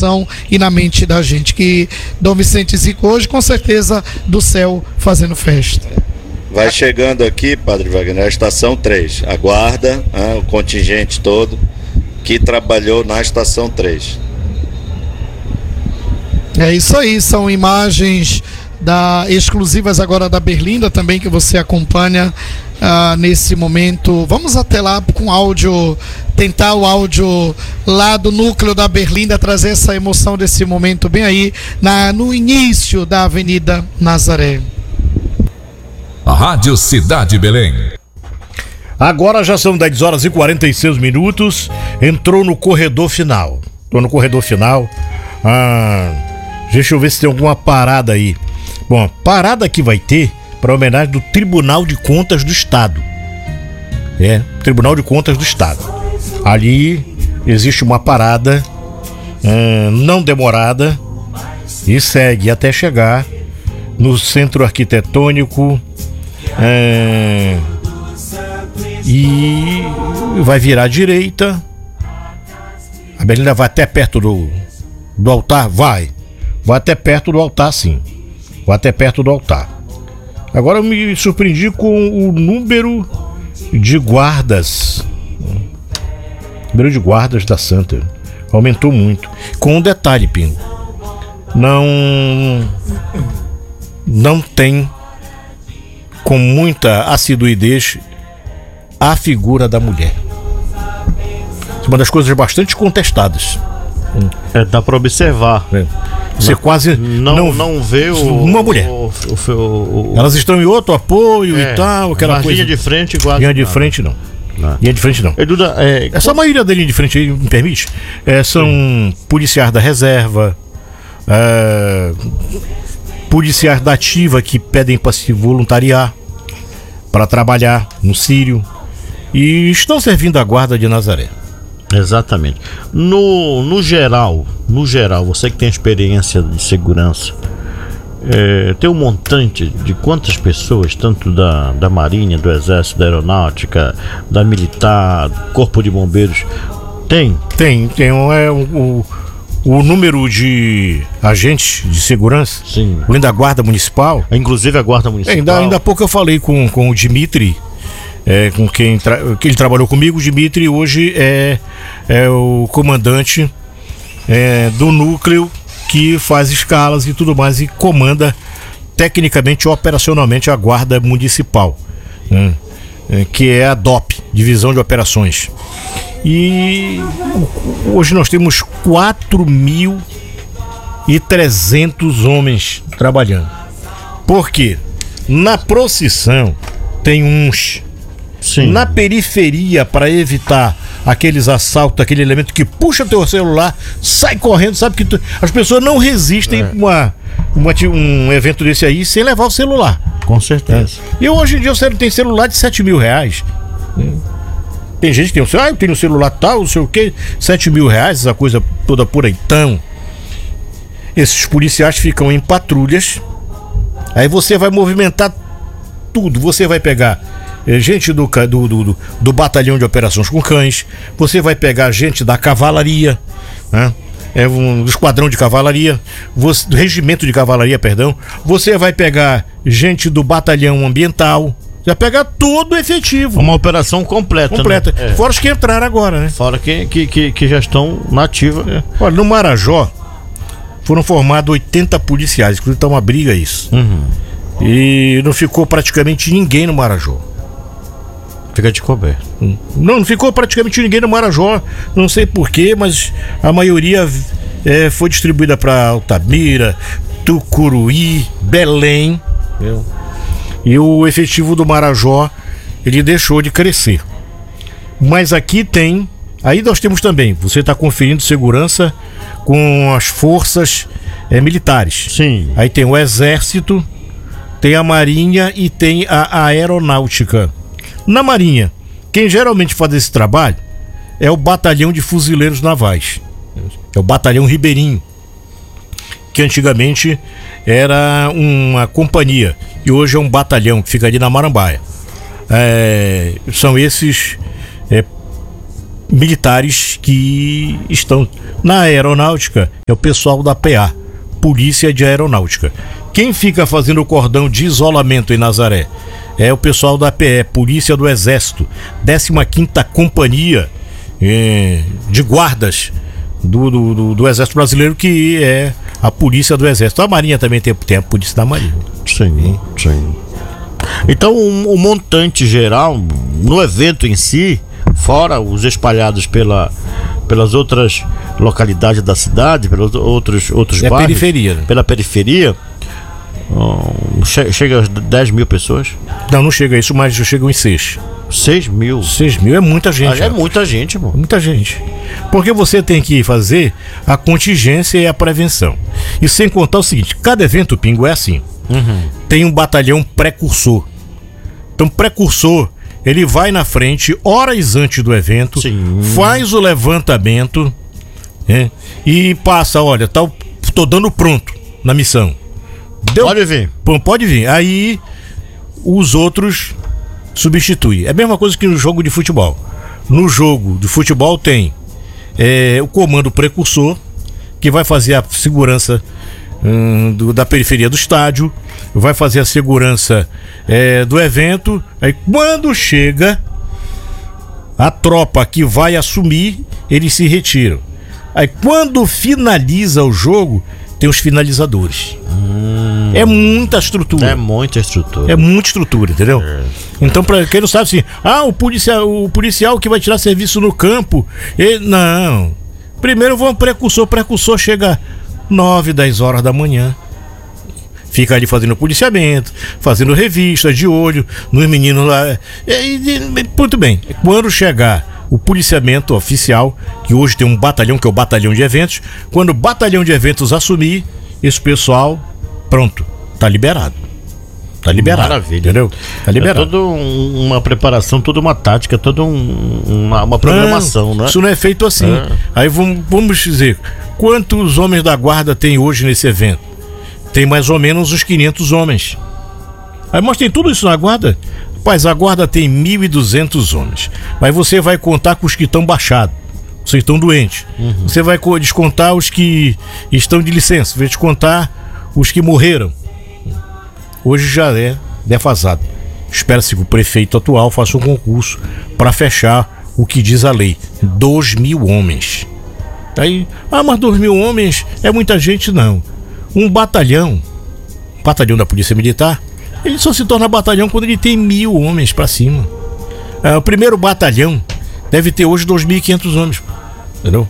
coração e na mente da gente. Que Dom Vicente Zico hoje, com certeza, do céu fazendo festa. Vai chegando aqui, Padre Wagner, a estação 3. Aguarda o contingente todo que trabalhou na estação 3. É isso aí, são imagens exclusivas agora da Berlinda também, que você acompanha nesse momento. Vamos até lá com áudio, tentar o áudio lá do núcleo da Berlinda, trazer essa emoção desse momento bem aí no início da Avenida Nazaré. A Rádio Cidade Belém. Agora já são 10 horas e 46 minutos. Entrou no corredor final. Deixa eu ver se tem alguma parada aí. Bom, parada que vai ter para homenagem do Tribunal de Contas do Estado. Tribunal de Contas do Estado. Ali existe uma parada não demorada e segue até chegar no centro arquitetônico e vai virar à direita. A Berlinda vai até perto do altar? Vai até perto do altar, sim. Vai até perto do altar. Agora eu me surpreendi com o número de guardas. O número de guardas da Santa aumentou muito. Com um detalhe, Pingo. Não tem com muita assiduidade a figura da mulher. É uma das coisas bastante contestadas. Dá para observar. Você quase não vê uma mulher. Elas estão em outro apoio e tal, aquela coisa. Linha de frente quase. Linha de frente não. Linha de frente não. Duda, essa maioria da linha de frente aí, me permite? São policiais da reserva, policiais da ativa que pedem para se voluntariar para trabalhar no Sírio e estão servindo a guarda de Nazaré. Exatamente. No geral, você que tem experiência de segurança, tem um montante de quantas pessoas, tanto da Marinha, do Exército, da Aeronáutica, da Militar, Corpo de Bombeiros, tem? Tem o número de agentes de segurança, sim, além da Guarda Municipal. Inclusive a Guarda Municipal. Ainda há pouco eu falei com o Dimitri, com quem ele trabalhou comigo. O Dimitri hoje é o comandante do núcleo que faz escalas e tudo mais e comanda tecnicamente e operacionalmente a Guarda Municipal, que é a DOP, Divisão de Operações. E hoje nós temos 4.300 homens trabalhando. Por quê? Na procissão tem uns. Sim. Na periferia, para evitar aqueles assaltos, aquele elemento que puxa teu celular, sai correndo, sabe que as pessoas não resistem um evento desse aí sem levar o celular. Com certeza. E hoje em dia você tem celular de R$7.000. Tem gente que tem um celular, eu tenho um celular tal, não sei o que, R$7.000, essa coisa toda por aí. Então, esses policiais ficam em patrulhas, aí você vai movimentar tudo, você vai pegar gente do batalhão de operações com cães, você vai pegar gente da cavalaria, do esquadrão de cavalaria, do regimento de cavalaria, perdão, você vai pegar gente do batalhão ambiental, já pegar todo efetivo. Uma operação completa. Né? Fora os que entraram agora, né? Fora que já estão na ativa. Olha, no Marajó foram formados 80 policiais, inclusive tá uma briga isso. E não ficou praticamente ninguém no Marajó. Fica de coberto. Não ficou praticamente ninguém no Marajó, não sei porquê, mas a maioria foi distribuída para Altamira, Tucuruí, Belém. E o efetivo do Marajó, ele deixou de crescer. Mas aqui aí nós temos também, você está conferindo segurança com as forças militares. Sim. Aí tem o Exército, tem a Marinha e tem a Aeronáutica. Na Marinha, quem geralmente faz esse trabalho é o Batalhão de Fuzileiros Navais. É o Batalhão Ribeirinho, que antigamente era uma companhia e hoje é um batalhão que fica ali na Marambaia. São esses militares que estão na aeronáutica, é o pessoal da PA, Polícia de Aeronáutica. Quem fica fazendo o cordão de isolamento em Nazaré é o pessoal da PE, Polícia do Exército, 15ª Companhia de Guardas do Exército Brasileiro, que é a Polícia do Exército. A Marinha também tem a Polícia da Marinha. Sim. Então, o montante geral no evento em si, fora os espalhados pelas outras localidades da cidade, pelos outros bairros, periferia. Pela periferia, chega a 10 mil pessoas? Não chega a isso, mas chega uns 6. 6 mil? 6 mil é muita gente. É muita gente, mano. Muita gente. Porque você tem que fazer a contingência e a prevenção. E sem contar o seguinte, cada evento Pingo é assim. Tem um batalhão precursor. Então, precursor, ele vai na frente horas antes do evento, faz o levantamento, e passa, olha, tô dando pronto na missão. Pode vir. Pode vir. Aí os outros substituem. É a mesma coisa que no jogo de futebol. No jogo de futebol tem o comando precursor, que vai fazer a segurança da periferia do estádio, vai fazer a segurança do evento. Aí quando chega a tropa que vai assumir, eles se retiram. Aí quando finaliza o jogo, tem os finalizadores. É muita estrutura. É muita estrutura, entendeu? Então, pra quem não sabe assim, o policial que vai tirar serviço no campo, não. Primeiro vão precursor chega 9, 10 horas da manhã. Fica ali fazendo policiamento, fazendo revista, de olho nos meninos lá. Muito bem. Quando chegar o policiamento oficial, que hoje tem um batalhão, que é o batalhão de eventos, quando o batalhão de eventos assumir, esse pessoal, pronto, tá liberado. Maravilha. Entendeu? Tá liberado. É toda uma preparação, toda uma tática, toda uma programação, né? Isso não é feito assim. Aí vamos dizer, quantos homens da guarda tem hoje nesse evento? Tem mais ou menos uns 500 homens. Aí, mas tem tudo isso na guarda? Rapaz, a guarda tem 1.200 homens. Mas você vai contar com os que estão baixados, os que estão doentes. Você vai descontar os que estão de licença, vai descontar os que morreram. Hoje já é defasado. Espera-se que o prefeito atual faça um concurso para fechar o que diz a lei: 2.000 homens. Aí, mas 2.000 homens é muita gente? Não. Um batalhão da Polícia Militar, ele só se torna batalhão quando ele tem 1.000 homens para cima. O primeiro batalhão deve ter hoje 2.500 homens, entendeu?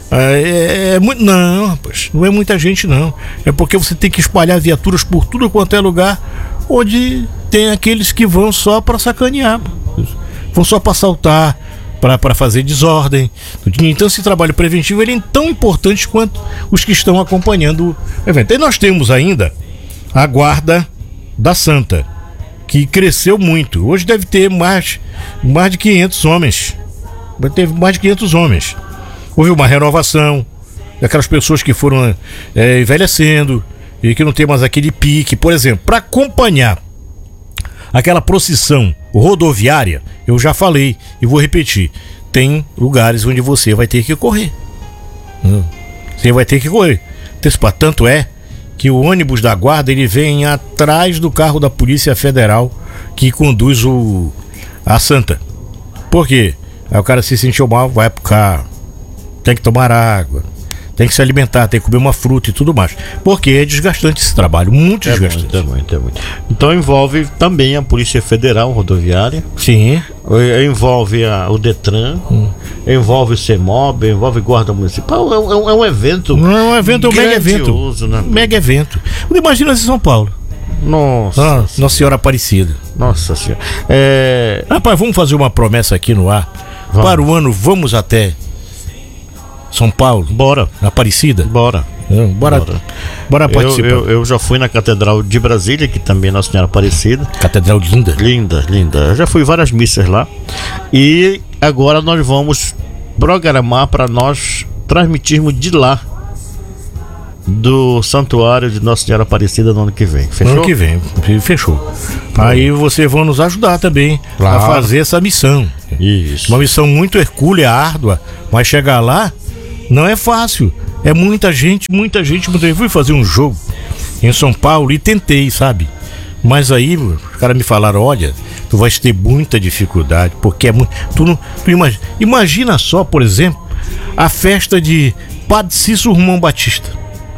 Não, rapaz, não é muita gente, não. É porque você tem que espalhar viaturas por tudo quanto é lugar, onde tem aqueles que vão só para sacanear, vão só para assaltar, para fazer desordem. Então esse trabalho preventivo ele é tão importante quanto os que estão acompanhando o evento. E nós temos ainda a Guarda da Santa, que cresceu muito. Hoje deve ter mais de 500 homens. Teve mais de 500 homens. Houve uma renovação daquelas pessoas que foram envelhecendo e que não tem mais aquele pique. Por exemplo, para acompanhar aquela procissão rodoviária, eu já falei e vou repetir, tem lugares onde você vai ter que correr. Você vai ter que correr. Tanto é que o ônibus da guarda ele vem atrás do carro da Polícia Federal que conduz a Santa. Por quê? Aí o cara se sentiu mal, vai pro carro, tem que tomar água, tem que se alimentar, tem que comer uma fruta e tudo mais. Porque é desgastante esse trabalho, muito desgastante. É muito. Então envolve também a Polícia Federal Rodoviária. Sim. Envolve o Detran, envolve o CEMOB, envolve Guarda Municipal. É um evento. Não é um evento, é um mega evento. Né? Mega evento. Imagina em São Paulo. Nossa Senhora Aparecida. Nossa Senhora. Rapaz, vamos fazer uma promessa aqui no ar. Vamos. Para o ano, vamos até São Paulo. Bora. Aparecida? Bora participar. Eu já fui na Catedral de Brasília, que também é Nossa Senhora Aparecida. Catedral linda. Linda. Eu já fui várias missas lá. E agora nós vamos programar para nós transmitirmos de lá do Santuário de Nossa Senhora Aparecida no ano que vem. Fechou? Ano que vem, fechou. Aí vocês vão nos ajudar também a fazer essa missão. Isso. Uma missão muito hercúlea, árdua, mas chegar lá não é fácil. É muita gente. Eu fui fazer um jogo em São Paulo e tentei, sabe? Mas aí os caras me falaram, olha, tu vais ter muita dificuldade, porque é muito. Imagina só, por exemplo, a festa de Padre Cícero Romão Batista.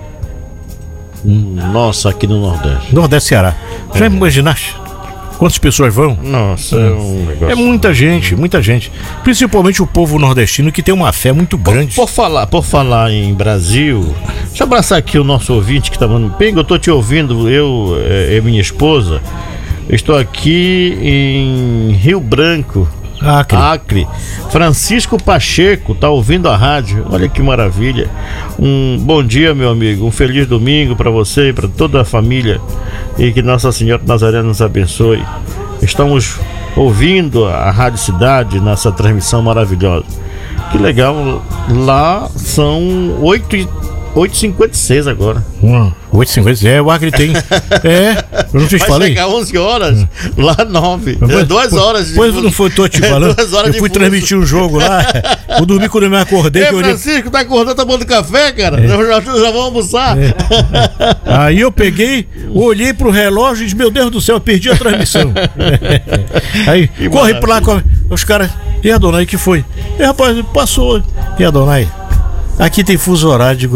Nossa, aqui no Nordeste. Nordeste Ceará. Já imaginaste? Quantas pessoas vão? Nossa, é um negócio. É muita gente. Principalmente o povo nordestino que tem uma fé muito grande. Por falar em Brasil, deixa eu abraçar aqui o nosso ouvinte que tá mandando. Pingo, eu tô te ouvindo, eu e minha esposa. Eu estou aqui em Rio Branco, Acre. Francisco Pacheco tá ouvindo a rádio. Olha que maravilha. Um bom dia, meu amigo. Um feliz domingo para você e para toda a família. E que Nossa Senhora Nazaré nos abençoe. Estamos ouvindo a Rádio Cidade nessa transmissão maravilhosa. Que legal. Lá são 8h56 agora. 8h56, o Acre tem. Eu não te falei. Vai chegar 11 horas, lá 9. 2 horas de Pois não foi, tô te falando. Eu fui transmitir um jogo lá. Eu dormi quando eu me acordei. Francisco, tá acordando, tá tomando café, cara? Já vamos almoçar. Aí eu peguei, olhei pro relógio e disse, meu Deus do céu, eu perdi a transmissão. Aí, que corre pra lá com os caras. E a Adonai, que foi? Rapaz, passou. E a Adonai? Aqui tem fuso horário, digo,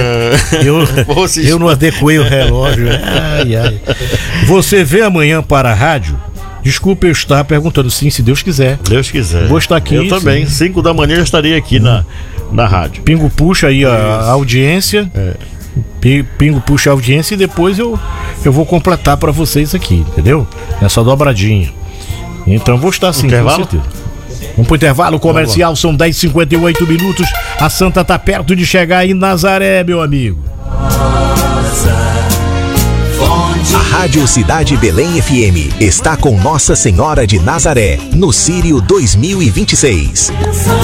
eu não adequei o relógio. Você vem amanhã para a rádio? Desculpa eu estar perguntando, sim, se Deus quiser. Deus quiser. Vou estar aqui. Eu também, 5 da manhã eu estarei aqui na rádio. Pingo puxa aí a audiência. Pingo puxa a audiência e depois eu vou completar para vocês aqui, entendeu? Nessa dobradinha. Então vou estar sim, com certeza. Vamos pro intervalo comercial, são 10h58 minutos. A Santa tá perto de chegar em Nazaré, meu amigo. A Rádio Cidade Belém FM está com Nossa Senhora de Nazaré, no Círio 2026.